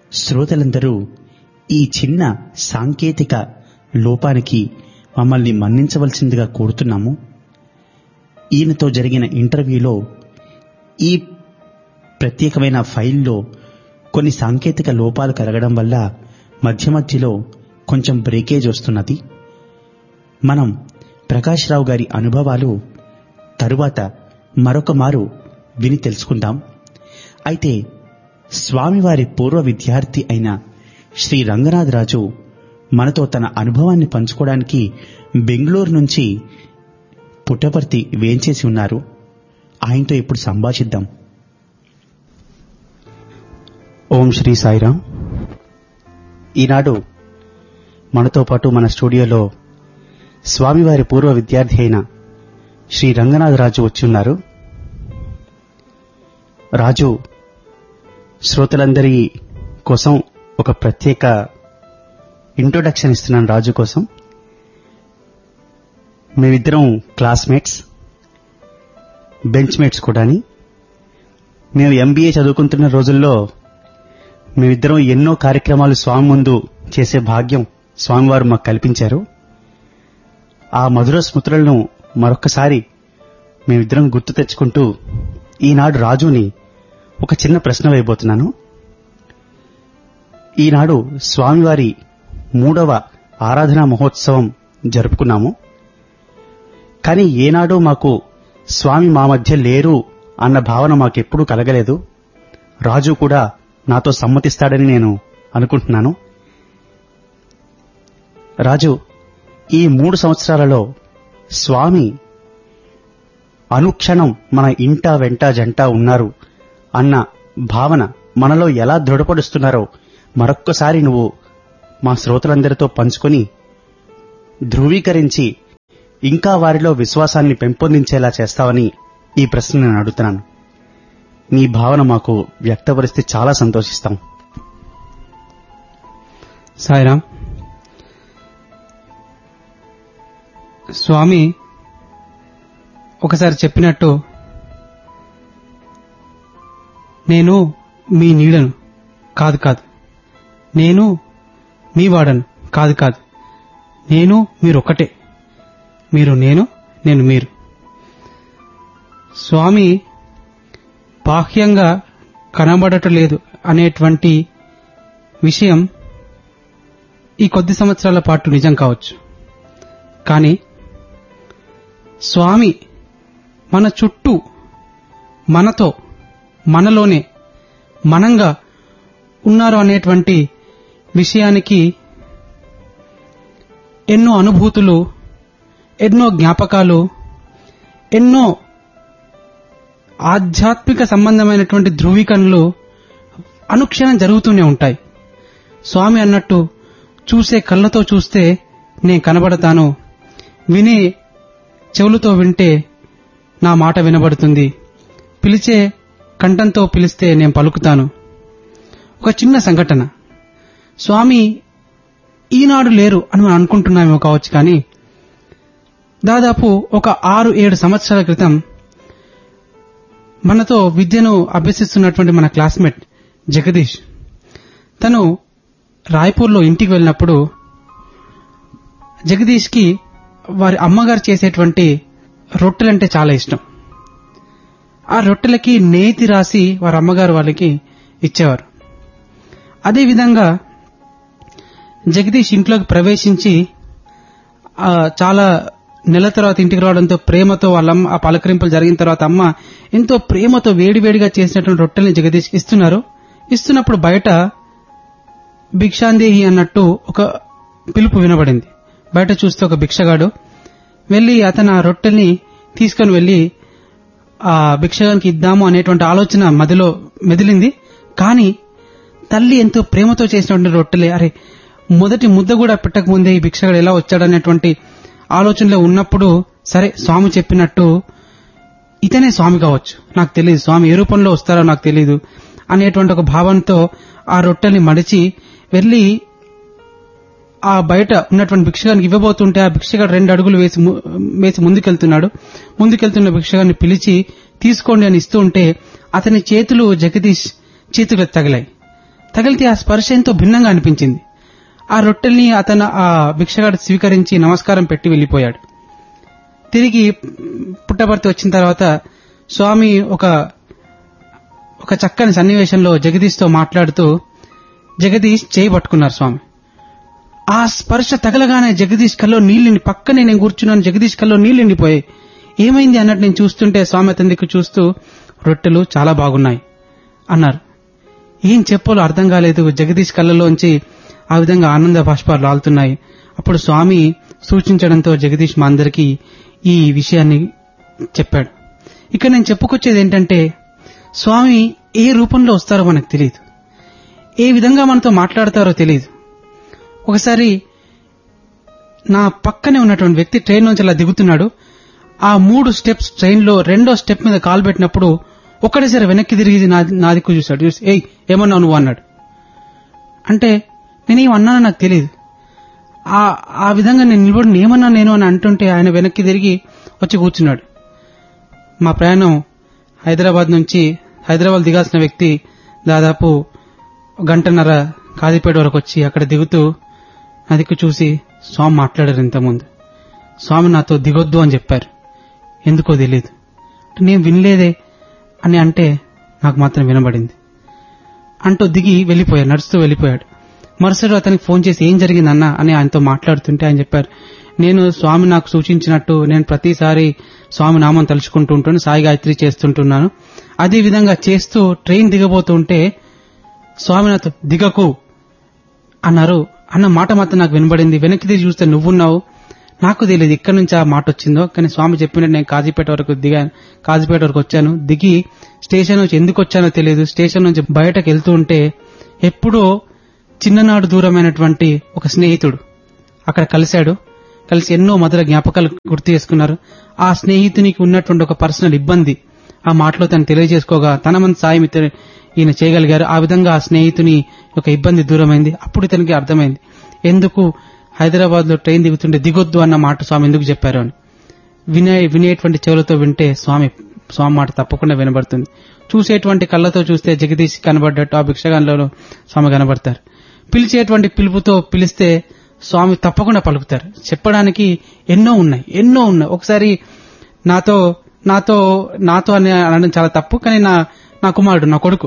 శ్రోతలందరూ ఈ చిన్న సాంకేతిక లోపానికి మమ్మల్ని మన్నించవలసిందిగా కోరుతున్నాము. ఈయనతో జరిగిన ఇంటర్వ్యూలో ఈ ప్రత్యేకమైన ఫైల్లో కొన్ని సాంకేతిక లోపాలు కలగడం వల్ల మధ్య మధ్యలో కొంచెం బ్రేకేజ్ వస్తున్నది. మనం ప్రకాష్ రావు గారి అనుభవాలు తరువాత మరొక మారు విని తెలుసుకుందాం. అయితే స్వామివారి పూర్వ విద్యార్థి అయిన శ్రీ రంగనాథరాజు మనతో తన అనుభవాన్ని పంచుకోవడానికి బెంగళూరు నుంచి పుట్టపర్తి వేంచేసి ఉన్నారు. ఆయనతో ఇప్పుడు సంభాషిద్దాం. ఓం శ్రీ సాయిరాం. ఈనాడు మనతో పాటు మన స్టూడియోలో స్వామివారి పూర్వ విద్యార్థి అయిన శ్రీ రంగనాథరాజు వచ్చి ఉన్నారు. రాజు శ్రోతలందరి కోసం ఒక ప్రత్యేక ఇంట్రొడక్షన్ ఇస్తున్నాను. రాజు కోసం, మేమిద్దరం క్లాస్మేట్స్, బెంచ్ మేట్స్ కూడాని. మేము ఎంబీఏ చదువుకుంటున్న రోజుల్లో మేమిద్దరం ఎన్నో కార్యక్రమాలు స్వామి ముందు చేసే భాగ్యం స్వామివారు మాకు కల్పించారు. ఆ మధుర స్మృతులను మరొక్కసారి మేమిద్దరం గుర్తు తెచ్చుకుంటూ ఈనాడు రాజుని ఒక చిన్న ప్రశ్న వేయబోతున్నాను. ఈనాడు స్వామివారి 3వ ఆరాధనా మహోత్సవం జరుపుకున్నాము. కానీ ఏనాడూ మాకు స్వామి మా మధ్య లేరు అన్న భావన మాకెప్పుడూ కలగలేదు. రాజు కూడా నాతో సమ్మతిస్తాడని నేను అనుకుంటున్నాను. రాజు, ఈ 3 సంవత్సరాలలో స్వామి అనుక్షణం మన ఇంట వెంట జంట ఉన్నారు అన్న భావన మనలో ఎలా దృఢపడుస్తున్నారో మరొక్కసారి నువ్వు మా శ్రోతలందరితో పంచుకొని ధృవీకరించి ఇంకా వారిలో విశ్వాసాన్ని పెంపొందించేలా చేస్తావని ఈ ప్రశ్న నేను అడుగుతున్నాను. నీ భావన మాకు వ్యక్తపరిస్తే చాలా సంతోషిస్తాం. సాయిరాం. స్వామి ఒకసారి చెప్పినట్టు, నేను మీ నీడను కాదు కాదు, నేను మీ వాడను కాదు కాదు, నేను మీరు ఒకటే, మీరు నేను, నేను మీరు. స్వామి బాహ్యంగా కనబడటం లేదు అనేటువంటి విషయం ఈ కొద్ది సంవత్సరాల పాటు నిజం కావచ్చు. కానీ స్వామి మన చుట్టూ, మనతో, మనలోనే మనంగా ఉన్నారు అనేటువంటి విషయానికి ఎన్నో అనుభూతులు, ఎన్నో జ్ఞాపకాలు, ఎన్నో ఆధ్యాత్మిక సంబంధమైనటువంటి ధృవీకరణలు అనుక్షణం జరుగుతూనే ఉంటాయి. స్వామి అన్నట్టు, చూసే కళ్ళతో చూస్తే నేను కనబడతాను, వినే చెవులతో వింటే నా మాట వినబడుతుంది, పిలిచే కంఠంతో పిలిస్తే నేను పలుకుతాను. ఒక చిన్న సంఘటన, స్వామి ఈనాడు లేరు అని మనం అనుకుంటున్నామేమో కావచ్చు, కానీ దాదాపు ఒక 6-7 సంవత్సరాల క్రితం మనతో విద్యను అభ్యసిస్తున్నటువంటి మన క్లాస్మేట్ జగదీష్, తను రాయ్పూర్లో ఇంటికి వెళ్ళినప్పుడు జగదీష్కి వారి అమ్మగారు చేసేటువంటి రొట్టెలంటే చాలా ఇష్టం. ఆ రొట్టెలకి నేతి రాసి వారి అమ్మగారు వాళ్ళకి ఇచ్చేవారు. అదేవిధంగా జగదీష్ ఇంట్లోకి ప్రవేశించి చాలా నెల తర్వాత ఇంటికి రావడంతో ప్రేమతో వాళ్ళమ్మ ఆ పలకరింపులు జరిగిన తర్వాత అమ్మ ఎంతో ప్రేమతో వేడివేడిగా చేసినటువంటి రొట్టెల్ని జగదీష్కి ఇస్తున్నారు. ఇస్తున్నప్పుడు బయట భిక్షాందేహి అన్నట్టు ఒక పిలుపు వినబడింది. బయట చూస్తే ఒక భిక్షగాడు వెళ్లి అతను ఆ రొట్టెల్ని తీసుకుని వెళ్లి ఆ భిక్షగానికి ఇద్దాము అనేటువంటి ఆలోచన మదిలో మెదిలింది. కానీ తల్లి ఎంతో ప్రేమతో చేసినటువంటి రొట్టెలే, అరే మొదటి ముద్ద కూడా పెట్టకముందే ఈ భిక్షగాడు ఎలా వచ్చాడనేటువంటి ఆలోచనలో ఉన్నప్పుడు, సరే స్వామి చెప్పినట్టు ఇతనే స్వామి కావచ్చు, నాకు తెలియదు, స్వామి ఏ రూపంలో వస్తారో నాకు తెలియదు అనేటువంటి ఒక భావంతో ఆ రొట్టెల్ని మడిచి వెళ్లి ఆ బయట ఉన్నటువంటి భిక్షగానికి ఇవ్వబోతుంటే ఆ భిక్షగాడు 2 అడుగులు వేసి ముందుకెళ్తున్న భిక్షగాన్ని పిలిచి తీసుకోండి అని ఇస్తూ ఉంటే అతని చేతులు జగదీష్ చేతులకు తగిలాయి. తగిలితే ఆ స్పర్శ ఎంతో భిన్నంగా అనిపించింది. ఆ రొట్టెల్ని అతను ఆ భిక్షగాడు స్వీకరించి నమస్కారం పెట్టి వెళ్లిపోయాడు. తిరిగి పుట్టపర్తి వచ్చిన తర్వాత స్వామి ఒక చక్కని సన్నివేశంలో జగదీష్తో మాట్లాడుతూ జగదీష్ చేయి పట్టుకున్నారు స్వామి. ఆ స్పర్శ తగలగానే జగదీష్ కల్లో నీళ్ళని, పక్కనే నేను కూర్చున్నాను, జగదీష్ కల్లో నీళ్లు నిండిపోయాయి. ఏమైంది అన్నట్టు నేను చూస్తుంటే స్వామి అతని దిక్కు చూస్తూ రొట్టెలు చాలా బాగున్నాయి అన్నారు. ఏం చెప్పాలో అర్థం కాలేదు. జగదీష్ కళ్ళలోంచి ఆ విధంగా ఆనంద బాష్పాలు రాలుతున్నాయి. అప్పుడు స్వామి సూచించడంతో జగదీష్ మా అందరికీ ఈ విషయాన్ని చెప్పాడు. ఇక్కడ నేను చెప్పుకొచ్చేది ఏంటంటే, స్వామి ఏ రూపంలో వస్తారో మనకు తెలియదు, ఏ విధంగా మనతో మాట్లాడతారో తెలియదు. ఒకసారి నా పక్కనే ఉన్నటువంటి వ్యక్తి ట్రైన్ నుంచి అలా దిగుతున్నాడు. ఆ 3 స్టెప్స్ ట్రైన్లో 2వ స్టెప్ మీద కాలు పెట్టినప్పుడు ఒక్కడేసారి వెనక్కి తిరిగి నా దిక్కు చూశాడు. చూసి ఏయ్ ఏమన్నావు నువ్వు అన్నాడు. అంటే నేనేం అన్నానో నాకు తెలియదు. ఆ విధంగా నేను నిలబడి ఏమన్నా నేను అని అంటుంటే ఆయన వెనక్కి తిరిగి వచ్చి కూర్చున్నాడు. మా ప్రయాణం హైదరాబాద్ నుంచి హైదరాబాద్ దిగాల్సిన వ్యక్తి దాదాపు 1.5 గంట కాజీపేట వరకు వచ్చి అక్కడ దిగుతూ నా దిక్కు చూసి స్వామి మాట్లాడారు. ఇంతకుముందు స్వామి నాతో దిగొద్దు అని చెప్పారు. ఎందుకో తెలియదు, నేను వినలేదే అని అంటే నాకు మాత్రం వినబడింది అంటూ దిగి వెళ్ళిపోయాడు, నడుస్తూ వెళ్ళిపోయాడు. మరుసటి అతనికి ఫోన్ చేసి ఏం జరిగిందన్న అని ఆయనతో మాట్లాడుతుంటే ఆయన చెప్పారు, నేను స్వామి నాకు సూచించినట్టు నేను ప్రతిసారి స్వామి నామం తలుచుకుంటూ ఉంటాను, సాయి గాయత్రి చేస్తుంటున్నాను. అదే విధంగా చేస్తూ ట్రైన్ దిగబోతుంటే స్వామి నాతో దిగకు అన్నారు. అన్న మాట మాత్రం నాకు వినబడింది. వెనక్కి తిరిగి చూస్తే నువ్వున్నావు. నాకు తెలియదు ఎక్కడి నుంచి ఆ మాట వచ్చిందో, కానీ స్వామి చెప్పినట్టు నేను కాజీపేట వరకు దిగాను. కాజీపేట వరకు వచ్చాను. దిగి స్టేషన్ నుంచి ఎందుకు వచ్చానో తెలియదు. స్టేషన్ నుంచి బయటకు వెళ్తూ ఉంటే ఎప్పుడో చిన్ననాడు దూరమైనటువంటి ఒక స్నేహితుడు అక్కడ కలిశాడు. కలిసి ఎన్నో మధుర జ్ఞాపకాలు గుర్తు చేసుకున్నారు. ఆ స్నేహితునికి ఉన్నటువంటి ఒక పర్సనల్ ఇబ్బంది ఆ మాటలో తను తెలియజేసుకోగా తన మంది సాయం ఈయన చేయగలిగారు. ఆ విధంగా ఆ స్నేహితుని ఒక ఇబ్బంది దూరమైంది. అప్పుడు ఇతనికి అర్థమైంది ఎందుకు హైదరాబాద్ లో ట్రైన్ దిగుతుంటే దిగొద్దు అన్న మాట స్వామి ఎందుకు చెప్పారు అని. వినేటువంటి చెవులతో వింటే స్వామి మాట తప్పకుండా వినబడుతుంది. చూసేటువంటి కళ్ళతో చూస్తే జగదీష్ కనబడ్డట్టు ఆ భిక్షగాన్లలో స్వామి కనబడతారు. పిలిచేటువంటి పిలుపుతో పిలిస్తే స్వామి తప్పకుండా పలుకుతారు. చెప్పడానికి ఎన్నో ఉన్నాయి. ఒకసారి నాతో అని అనడం చాలా తప్పు, కానీ నా కుమారుడు, నా కొడుకు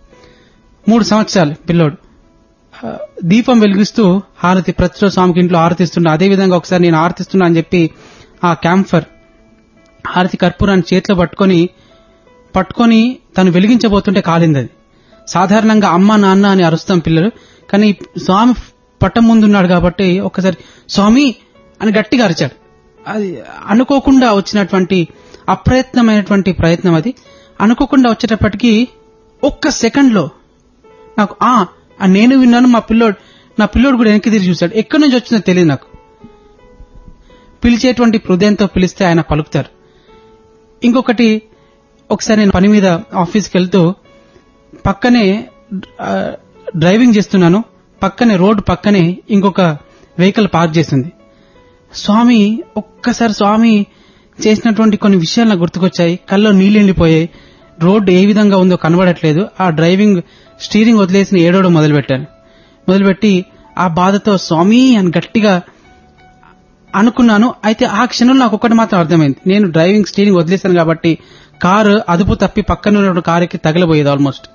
3 సంవత్సరాలు పిల్లోడు దీపం వెలిగిస్తూ హారతి ప్రతిరోజు స్వామికి ఇంట్లో హారతిస్తున్నా. అదేవిధంగా ఒకసారి నేను హారతిస్తున్నా అని చెప్పి ఆ క్యాంఫర్ హారతి కర్పూరాన్ని చేతిలో పట్టుకొని తను వెలిగించబోతుంటే కాలింది. అది సాధారణంగా అమ్మ నాన్న అని అరుస్తాం పిల్లలు, కానీ స్వామి పట్టం ముందున్నాడు కాబట్టి ఒక్కసారి స్వామి అని గట్టిగా అరిచాడు. అది అనుకోకుండా వచ్చినటువంటి అప్రయత్నమైనటువంటి ప్రయత్నం. అది అనుకోకుండా వచ్చేటప్పటికీ ఒక్క సెకండ్ లో నాకు నేను విన్నాను. నా పిల్లోడు కూడా వెనక్కి తిరిగి చూశాడు. ఎక్కడి నుంచి వచ్చిందో తెలియదు నాకు. పిలిచేటువంటి హృదయంతో పిలిస్తే ఆయన పలుకుతారు. ఇంకొకటి, ఒకసారి నేను పని మీద ఆఫీస్కి వెళ్తూ పక్కనే డ్రైవింగ్ చేస్తున్నాను. రోడ్డు పక్కనే ఇంకొక వెహికల్ పార్క్ చేసింది. ఒక్కసారి స్వామి చేసినటువంటి కొన్ని విషయాలు నాకు గుర్తుకొచ్చాయి. కల్లో నీళ్లు ఎండిపోయాయి. రోడ్డు ఏ విధంగా ఉందో కనబడట్లేదు. ఆ డ్రైవింగ్ స్టీరింగ్ వదిలేసి ఏడవడం మొదలుపెట్టి ఆ బాధతో స్వామి అని గట్టిగా అనుకున్నాను. అయితే ఆ క్షణంలో నాకు ఒక్కటి మాత్రం అర్థమైంది. నేను డ్రైవింగ్ స్టీరింగ్ వదిలేశాను కాబట్టి కారు అదుపు తప్పి పక్కన ఉన్న కారుకి తగలబోయేది ఆల్మోస్ట్.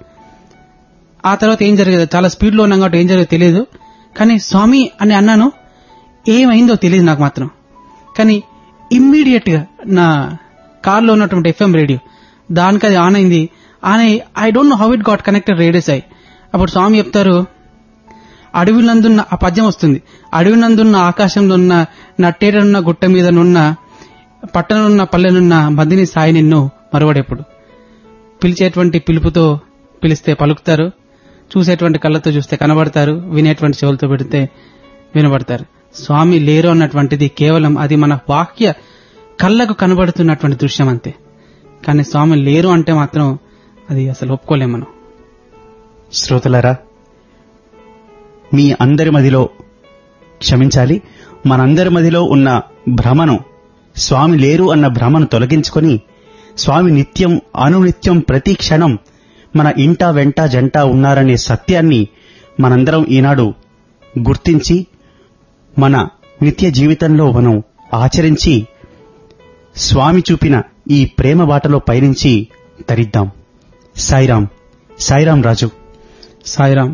ఆ తర్వాత ఏం జరిగేది, చాలా స్పీడ్ లో ఉన్నాం కాబట్టి ఏం జరిగేదో తెలియదు. కానీ స్వామి అని అన్నాను. ఏమైందో తెలియదు నాకు మాత్రం. కానీ ఇమ్మీడియట్ గా నా కార్లో ఉన్నటువంటి FM రేడియో దానికి అది ఆన్ అయింది. I don't know how it got connected radios అయ్యి. అప్పుడు స్వామి చెప్తారు, అడవినందున్న ఆ పద్యం వస్తుంది. అడవినందున్న ఆకాశంలో ఉన్న నట్టేటనున్న గుట్ట మీదనున్న పట్టణనున్న పల్లెనున్న మదిని సాయి నిన్ను మరువడెప్పుడు. పిలిచేటువంటి పిలుపుతో పిలిస్తే పలుకుతారు. చూసేటువంటి కళ్ళతో చూస్తే కనబడతారు. వినేటువంటి చెవులతో పెడితే వినబడతారు. స్వామి లేరు అన్నటువంటిది కేవలం అది మన వాక్య కళ్ళకు కనబడుతున్నటువంటి దృశ్యం అంతే. కానీ స్వామి లేరు అంటే మాత్రం అది అసలు ఒప్పుకోలేం మనం. శ్రోతలారా, మీ అందరి మదిలో క్షమించాలి, మనందరి మదిలో ఉన్న భ్రమను, స్వామి లేరు అన్న భ్రమను తొలగించుకొని స్వామి నిత్యం అనునిత్యం ప్రతి క్షణం మన ఇంట వెంట జంట ఉన్నారనే సత్యాన్ని మనందరం ఈనాడు గుర్తించి మన నిత్య జీవితంలో మనం ఆచరించి స్వామి చూపిన ఈ ప్రేమ బాటలో పయనించి తరిద్దాం. సాయిరాం. సాయిరాం రాజు. సాయిరాం.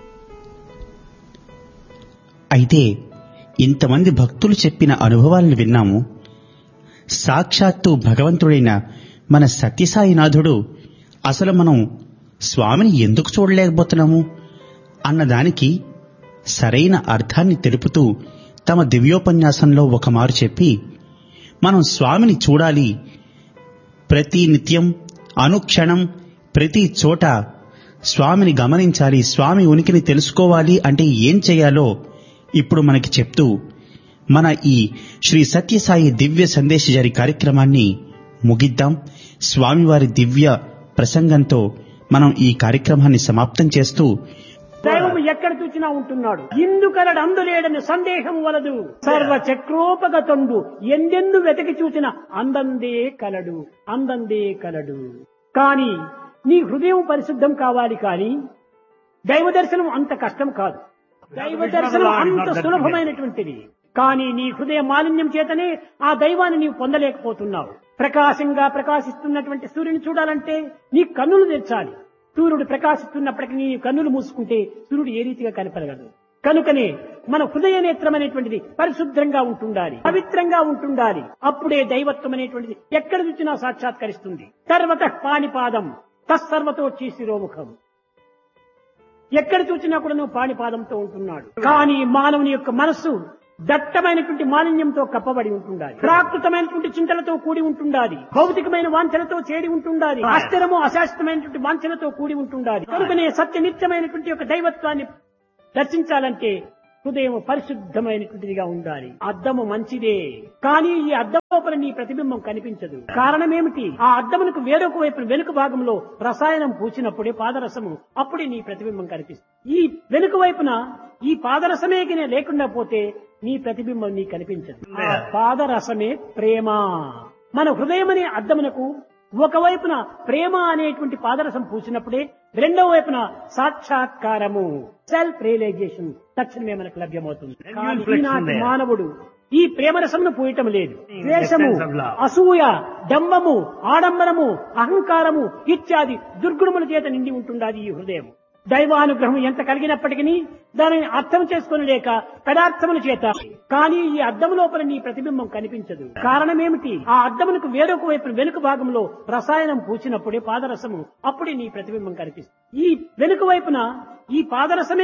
అయితే ఇంతమంది భక్తులు చెప్పిన అనుభవాలను విన్నాము. సాక్షాత్తు భగవంతుడైన మన సత్యసాయినాథుడు అసలు మనం స్వామిని ఎందుకు చూడలేకపోతున్నాము అన్నదానికి సరైన అర్థాన్ని తెలుపుతూ తమ దివ్యోపన్యాసంలో ఒకమారు చెప్పి, మనం స్వామిని చూడాలి, ప్రతి నిత్యం అనుక్షణం ప్రతి చోట స్వామిని గమనించాలి, స్వామి ఉనికిని తెలుసుకోవాలి అంటే ఏం చేయాలో ఇప్పుడు మనకి చెప్తూ మన ఈ శ్రీ సత్యసాయి దివ్య సందేశజారి కార్యక్రమాన్ని ముగిద్దాం. స్వామివారి దివ్య ప్రసంగంతో మనం ఈ కార్యక్రమాన్ని సమాప్తం చేస్తూ, దైవము ఎక్కడ చూచినా ఉంటున్నాడు, ఇందుకలడు అందులేడని సందేహం వలదు, సర్వ చక్రోపగతుండు ఎందెందు వెతకి చూచిన అందందే కలడు, అందందే కలడు. కాని నీ హృదయం పరిశుద్ధం కావాలి, కాని దైవ దర్శనం అంత కష్టం కాదు. దైవ దర్శనం అంత సులభమైనటువంటిది. కానీ నీ హృదయ మాలిన్యం చేతనే ఆ దైవాన్ని నీవు పొందలేకపోతున్నావు. ప్రకాశంగా ప్రకాశిస్తున్నటువంటి సూర్యుని చూడాలంటే నీ కన్నులు తెచ్చాలి. సూర్యుడు ప్రకాశిస్తున్నప్పటికీ నీ కన్నులు మూసుకుంటే సూర్యుడు ఏ రీతిగా కనపడగలడు. కనుకనే మన హృదయ నేత్రం అనేటువంటిది పరిశుభ్రంగా ఉంటుండాలి, పవిత్రంగా ఉంటుండాలి. అప్పుడే దైవత్వం అనేటువంటిది ఎక్కడ చూసినా సాక్షాత్కరిస్తుంది. సర్వతః పాణిపాదం తస్సర్వతో శిరోముఖం. ఎక్కడ చూసినా కూడా నువ్వు పాణిపాదంతో ఉంటున్నాడు. కానీ మానవుని యొక్క మనస్సు దట్టమైనటువంటి మాలిన్యంతో కప్పబడి ఉంటుండాలి, ప్రాకృతమైనటువంటి చింతలతో కూడి ఉంటుండాలి, భౌతికమైన వాంఛలతో చేడి ఉంటుండాలి, అస్థిరము అశాశ్వతమైనటువంటి వాంఛలతో కూడి ఉంటుండాలి. కనుకనే సత్యనిత్యమైనటువంటి యొక్క దైవత్వాన్ని దర్శించాలంటే హృదయం పరిశుద్ధమైనటువంటిదిగా ఉండాలి. అద్దము మంచిదే, కానీ ఈ అద్దం లోపల నీ ప్రతిబింబం కనిపించదు. కారణమేమిటి? ఆ అద్దమునకు వేరొక వైపు వెనుక భాగంలో రసాయనం పూసినప్పుడే పాదరసము, అప్పుడే నీ ప్రతిబింబం కనిపిస్తుంది. ఈ వెనుక వైపున ఈ పాదరసమేకినే లేకుండా పోతే నీ ప్రతిబింబం నీ కనిపించదు. ఆ పాదరసమే ప్రేమ. మన హృదయం అనే అద్దమునకు ఒకవైపున ప్రేమ అనేటువంటి పాదరసం పూసినప్పుడే రెండవ వైపున సాక్షాత్కారము, సెల్ఫ్ రియలైజేషన్ తక్షణమే మనకు లభ్యమవుతుంది. కానీ ఈనాటి మానవుడు ఈ ప్రేమరసమును పూయటం లేదు. ద్వేషము, అసూయ, డంబము, ఆడంబరము, అహంకారము ఇత్యాది దుర్గుణముల చేత నిండి ఉంటుండాలి ఈ హృదయం. దైవానుగ్రహం ఎంత కలిగినప్పటికీ దానిని అర్థం చేసుకుని లేక పదార్థముల చేత, కానీ ఈ అద్దము లోపల నీ ప్రతిబింబం కనిపించదు. కారణమేమిటి? ఆ అద్దమునకు వేరొక వైపు వెనుక భాగంలో రసాయనం పూసినప్పుడే పాదరసము, అప్పుడే నీ ప్రతిబింబం కనిపిస్తుంది. ఈ వెనుక వైపున ఈ పాదరసమే